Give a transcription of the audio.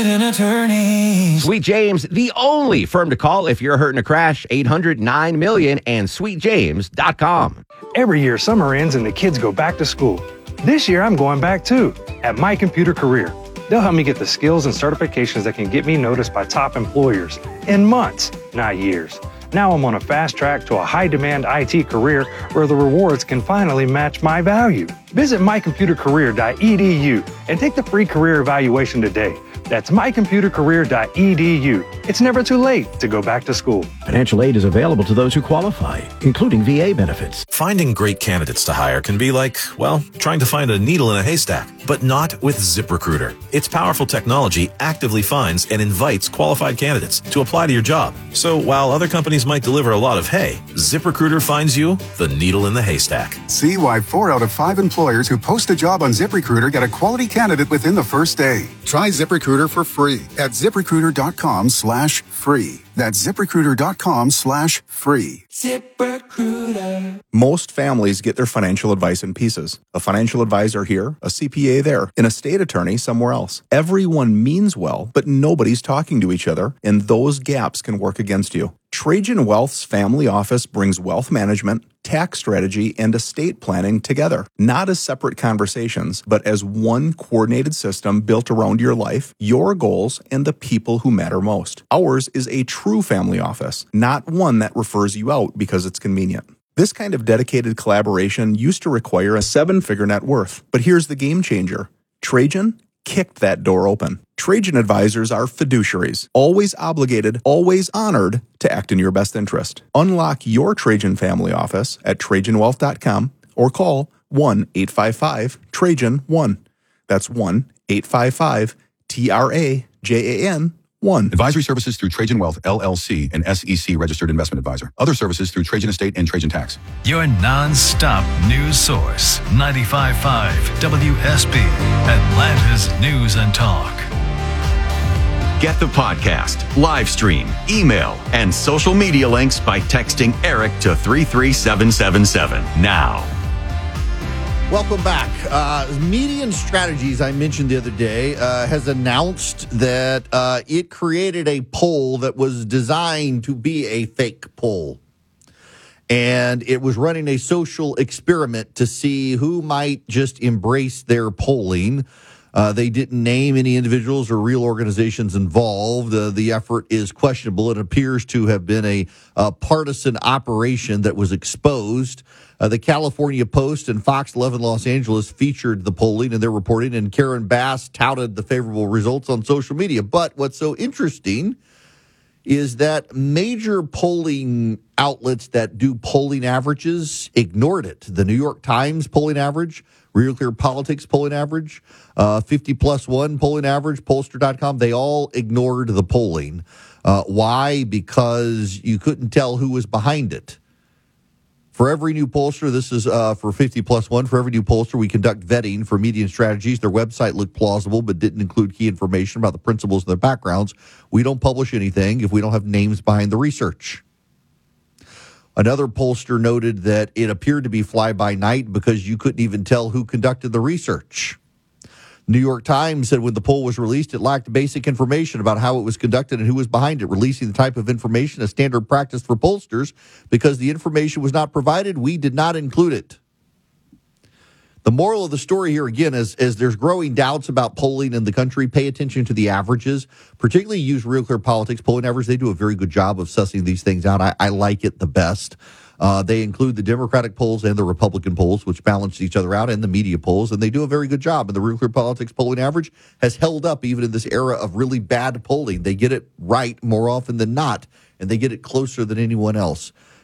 An attorney. Sweet James, the only firm to call if you're hurt in a crash. 800-9-MILLION and sweetjames.com. Every year, summer ends and the kids go back to school. This year, I'm going back too, at My Computer Career. They'll help me get the skills and certifications that can get me noticed by top employers in months, not years. Now I'm on a fast track to a high-demand IT career where the rewards can finally match my value. Visit mycomputercareer.edu and take the free career evaluation today. That's mycomputercareer.edu. It's never too late to go back to school. Financial aid is available to those who qualify, including VA benefits. Finding great candidates to hire can be like, well, trying to find a needle in a haystack, but not with ZipRecruiter. Its powerful technology actively finds and invites qualified candidates to apply to your job. So while other companies might deliver a lot of hay, ZipRecruiter finds you the needle in the haystack. See why 4 out of 5 employers who post a job on ZipRecruiter get a quality candidate within the first day. Try ZipRecruiter for free at ZipRecruiter.com/free. That's ZipRecruiter.com/free. ZipRecruiter. Most families get their financial advice in pieces. A financial advisor here, a CPA there, an estate attorney somewhere else. Everyone means well, but nobody's talking to each other, and those gaps can work against you. Trajan Wealth's family office brings wealth management, tax strategy, and estate planning together, not as separate conversations, but as one coordinated system built around your life, your goals, and the people who matter most. Ours is a true family office, not one that refers you out because it's convenient. This kind of dedicated collaboration used to require a 7-figure net worth, but here's the game changer. Trajan kicked that door open. Trajan advisors are fiduciaries, always obligated, always honored to act in your best interest. Unlock your Trajan family office at TrajanWealth.com or call 1-855-TRAJAN-1. That's 1-855-TRAJAN-1. Advisory services through Trajan Wealth, LLC, an SEC registered investment advisor. Other services through Trajan Estate and Trajan Tax. Your non-stop news source, 95.5 WSB, Atlanta's News and Talk. Get the podcast, live stream, email, and social media links by texting Eric to 33777 now. Welcome back. Median Strategies, I mentioned the other day, has announced that it created a poll that was designed to be a fake poll. And it was running a social experiment to see who might just embrace their polling. They didn't name any individuals or real organizations involved. The effort is questionable. It appears to have been a partisan operation that was exposed. The California Post and Fox 11 Los Angeles featured the polling and their reporting, and Karen Bass touted the favorable results on social media. But what's so interesting is that major polling outlets that do polling averages ignored it. The New York Times polling average, Real Clear Politics polling average, 50+1 polling average, Pollster.com, they all ignored the polling. Why? Because you couldn't tell who was behind it. For every new pollster, this is for 50+1, for every new pollster, we conduct vetting for Median Strategies. Their website looked plausible but didn't include key information about the principals and their backgrounds. We don't publish anything if we don't have names behind the research. Another pollster noted that it appeared to be fly-by-night because you couldn't even tell who conducted the research. New York Times said when the poll was released, it lacked basic information about how it was conducted and who was behind it. Releasing the type of information, a standard practice for pollsters, because the information was not provided, we did not include it. The moral of the story here, again, is there's growing doubts about polling in the country. Pay attention to the averages, particularly use Real Clear Politics polling average. They do a very good job of sussing these things out. I like it the best. They include the Democratic polls and the Republican polls, which balance each other out, and the media polls, and they do a very good job. And the Real Clear Politics polling average has held up even in this era of really bad polling. They get it right more often than not, and they get it closer than anyone else.